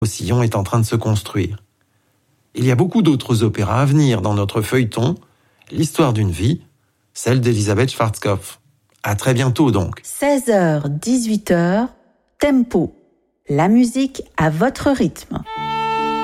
au sillon est en train de se construire. Il y a beaucoup d'autres opéras à venir dans notre feuilleton, l'histoire d'une vie, celle d'Elisabeth Schwarzkopf. À très bientôt donc. 16h, 18h, Tempo. La musique à votre rythme.